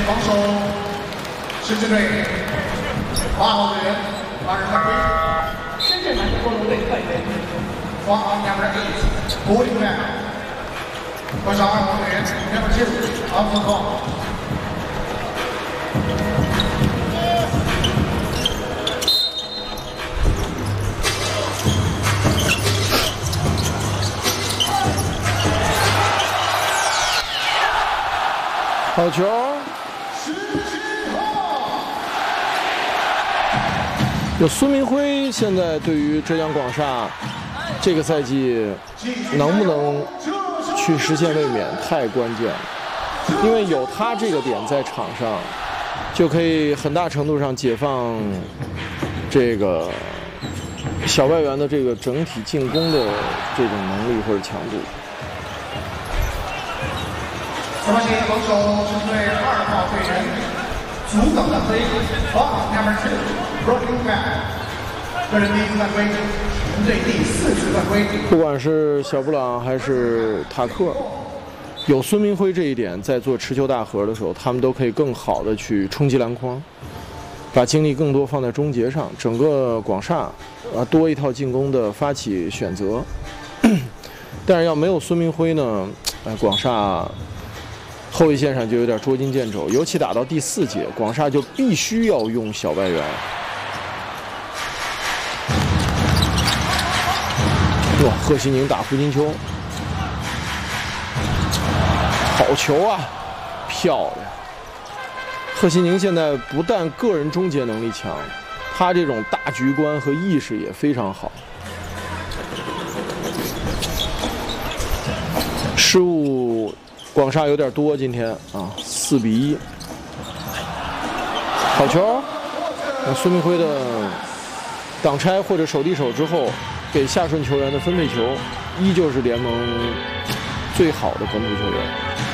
防守深圳队8号队员8人犯规。 深圳男子国足队犯规。 4 on number 8 holding back。观赏2号队员 number 2 off the ball。 好球！有孙明辉，现在对于浙江广厦这个赛季能不能去实现卫冕太关键了，因为有他这个点在场上，就可以很大程度上解放这个小外援的这个整体进攻的这种能力或者强度。 4番线防守针对2号队员阻挡犯规 ，4 number 2 broken back， 个人第1次犯规，全队第4次犯规。 不管是小布朗还是塔克，有孙明辉这一点，在做持球大核的时候，他们都可以更好的去冲击篮筐，把精力更多放在终结上。整个广厦多一套进攻的发起选择，但是要没有孙明辉呢，广厦。 后卫线上就有点捉襟见肘，尤其打到第4节，广厦就必须要用小外援。哇，贺西宁打胡金秋，好球啊，漂亮！贺西宁现在不但个人终结能力强，他这种大局观和意识也非常好。失误。 广厦有点多，今天啊，4比1，好球！孙明辉的挡拆或者手递手之后，给下顺球员的分配球，依旧是联盟最好的本土球员。